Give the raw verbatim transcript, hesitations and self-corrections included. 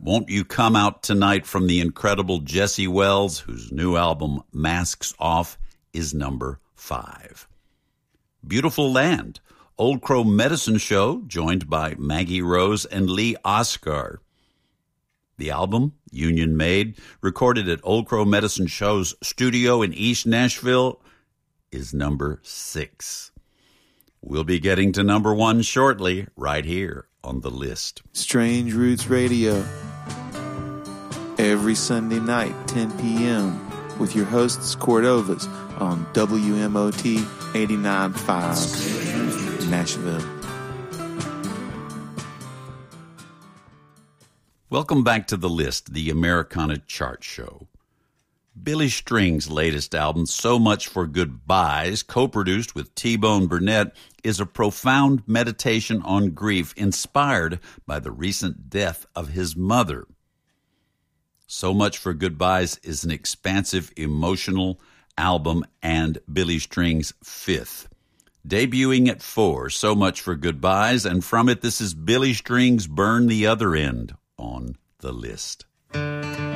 Won't You Come Out Tonight from the incredible Jesse Wells, whose new album Masks Off is number five. Beautiful Land, Old Crow Medicine Show, joined by Maggie Rose and Lee Oscar. The album, Union Made, recorded at Old Crow Medicine Show's studio in East Nashville, is number six. We'll be getting to number one shortly, right here on the list. Strange Roots Radio, every Sunday night, ten p.m., with your hosts, Cordovas, on W M O T eighty-nine point five, Nashville. Welcome back to the list, the Americana Chart Show. Billy String's latest album, So Much for Goodbyes, co-produced with T-Bone Burnett, is a profound meditation on grief inspired by the recent death of his mother. So Much for Goodbyes is an expansive, emotional album and Billy String's fifth. Debuting at four, So Much for Goodbyes, and from it, this is Billy String's Burn the Other End on the list.